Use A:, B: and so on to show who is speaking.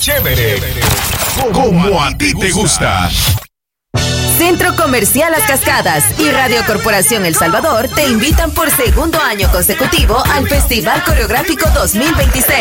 A: chévere. Como a ti te gusta.
B: Centro Comercial Las Cascadas y Radio Corporación El Salvador te invitan por segundo año consecutivo al Festival Coreográfico 2026.